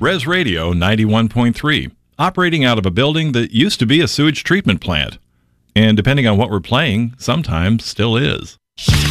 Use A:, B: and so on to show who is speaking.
A: Res Radio 91.3, operating out of a building that used to be a sewage treatment plant. And depending on what we're playing, sometimes still is.